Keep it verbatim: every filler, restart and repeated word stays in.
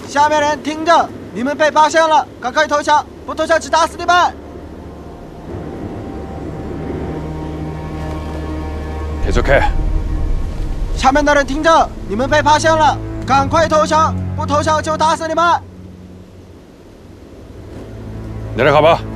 下面人听着，你们被发现了，赶快投降，不投降只打死你们！ 계속해. 下面的人听着，你们被发现了，赶快投降，不投降就打死你们！ 내려가봐.